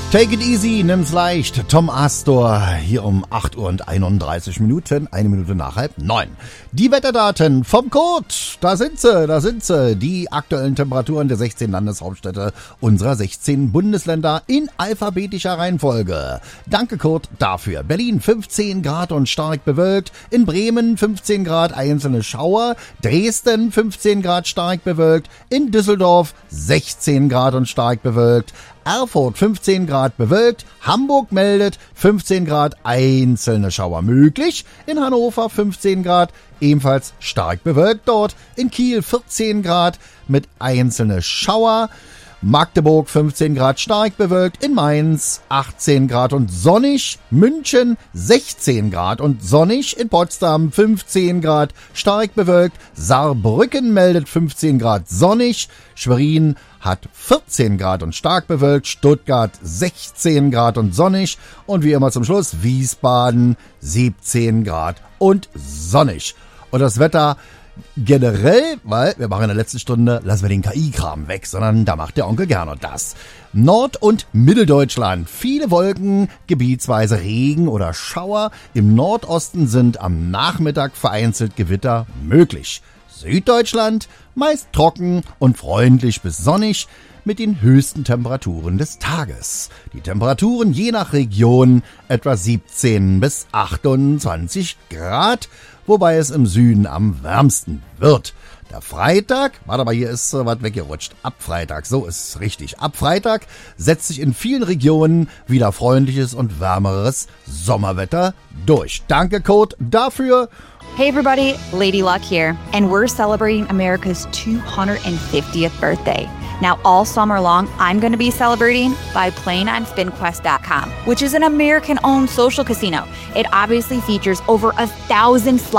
Take it easy, nimm's leicht. Tom Astor hier um 8 Uhr und 31 Minuten, 1 Minute nach 8:30. Die Wetterdaten vom Kurt, da sind sie. Die aktuellen Temperaturen der 16 Landeshauptstädte unserer 16 Bundesländer in alphabetischer Reihenfolge. Danke Kurt dafür. Berlin 15 Grad und stark bewölkt. In Bremen 15 Grad, einzelne Schauer. Dresden 15 Grad stark bewölkt. In Düsseldorf 16 Grad und stark bewölkt. Erfurt 15 Grad bewölkt, Hamburg meldet 15 Grad, einzelne Schauer möglich, in Hannover 15 Grad, ebenfalls stark bewölkt dort, in Kiel 14 Grad mit einzelne Schauer, Magdeburg 15 Grad stark bewölkt, in Mainz 18 Grad und sonnig, München 16 Grad und sonnig, in Potsdam 15 Grad stark bewölkt, Saarbrücken meldet 15 Grad sonnig, Schwerin hat 14 Grad und stark bewölkt, Stuttgart 16 Grad und sonnig und wie immer zum Schluss Wiesbaden 17 Grad und sonnig. Und das Wetter generell, weil wir machen in der letzten Stunde, lassen wir den KI-Kram weg, sondern da macht der Onkel Gernot das. Nord- und Mitteldeutschland, viele Wolken, gebietsweise Regen oder Schauer. Im Nordosten sind am Nachmittag vereinzelt Gewitter möglich. Süddeutschland meist trocken und freundlich bis sonnig mit den höchsten Temperaturen des Tages. Die Temperaturen je nach Region etwa 17 bis 28 Grad, wobei es im Süden am wärmsten wird. Der Freitag, warte mal, hier ist was weggerutscht. Ab Freitag, so ist es richtig. Ab Freitag setzt sich in vielen Regionen wieder freundliches und wärmeres Sommerwetter durch. Danke, Code, dafür. Hey everybody, Lady Luck here, and we're celebrating America's 250th birthday. Now all summer long, I'm going to be celebrating by playing on SpinQuest.com, which is an American-owned social casino. It obviously features over 1,000 slots